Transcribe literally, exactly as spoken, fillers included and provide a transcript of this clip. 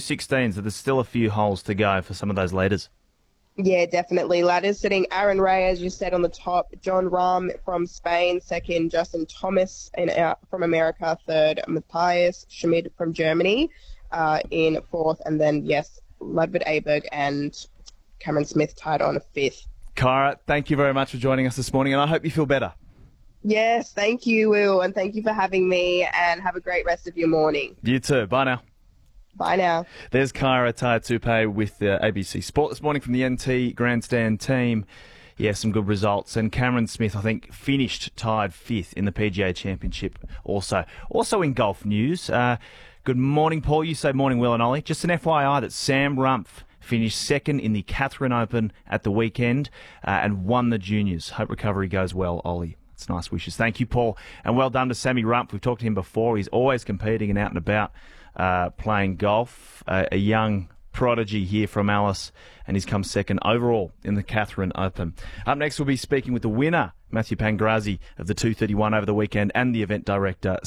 sixteen, so there's still a few holes to go for some of those leaders. Yeah, definitely. Ladders sitting Aaron Ray, as you said, on the top. John Rahm from Spain, second. Justin Thomas in, uh, from America, third. Matthias Schmid from Germany uh, in fourth. And then, yes, Ludwig Aberg and Cameron Smith tied on fifth. Kyra, thank you very much for joining us this morning, and I hope you feel better. Yes, thank you, Will, and thank you for having me, and have a great rest of your morning. You too. Bye now. Bye now. There's Kyra Taitupe with uh, A B C Sport this morning from the N T Grandstand team. Yeah, some good results. And Cameron Smith, I think, finished tied fifth in the P G A Championship also. Also in golf news, uh, good morning, Paul. You say morning, Will and Ollie. Just an F Y I that Sam Rumpf finished second in the Catherine Open at the weekend uh, and won the juniors. Hope recovery goes well, Ollie. It's nice wishes. Thank you, Paul. And well done to Sammy Rumpf. We've talked to him before. He's always competing and out and about uh, playing golf. Uh, a young prodigy here from Alice, and he's come second overall in the Catherine Open. Up next, we'll be speaking with the winner, Matthew Pangrazzi, of the two thirty-one over the weekend, and the event director,